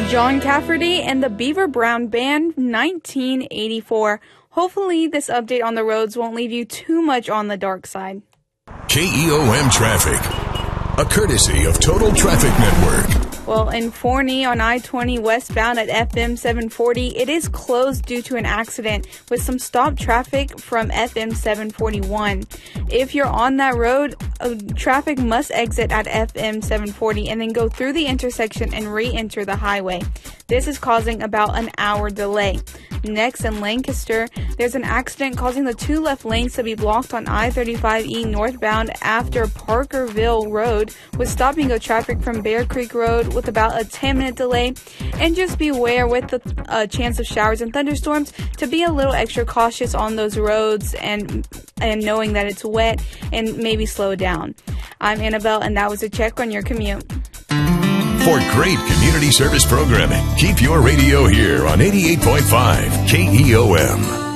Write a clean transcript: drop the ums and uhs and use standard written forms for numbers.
John Cafferty and the Beaver Brown Band, 1984. Hopefully this update on the roads won't leave you too much on the dark side. KEOM Traffic, a courtesy of Total Traffic Network. Well, in Forney on I-20 westbound at FM 740, it is closed due to an accident with some stopped traffic from FM 741. If you're on that road, traffic must exit at FM 740 and then go through the intersection and re-enter the highway. This is causing about an hour delay. Next, in Lancaster, there's an accident causing the two left lanes to be blocked on I-35E northbound after Parkerville Road with stop-and-go traffic from Bear Creek Road with about a 10-minute delay. And just beware with the chance of showers and thunderstorms to be a little extra cautious on those roads and knowing that it's wet and maybe slow down. I'm Annabelle, and that was a check on your commute. For great community service programming, keep your radio here on 88.5 KEOM.